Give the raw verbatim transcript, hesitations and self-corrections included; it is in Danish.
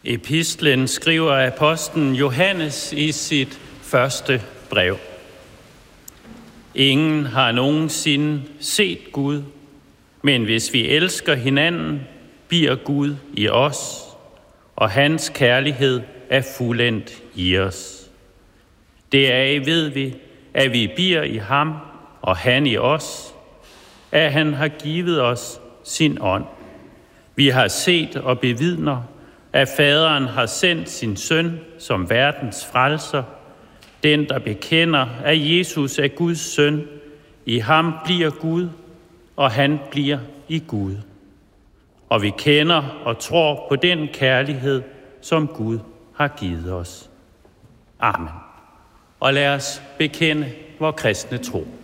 Epistlen skriver apostlen Johannes i sit første brev. Ingen har nogensinde set Gud, men hvis vi elsker hinanden, bliver Gud i os, og hans kærlighed er fuldendt i os. Deraf ved vi, at vi bliver i ham, og han i os, at han har givet os sin ånd. Vi har set og bevidner, at faderen har sendt sin søn som verdens frelser, den der bekender, at Jesus er Guds søn. I ham bliver Gud, og han bliver i Gud. Og vi kender og tror på den kærlighed, som Gud har givet os. Amen. Og lad os bekende vor kristne tro.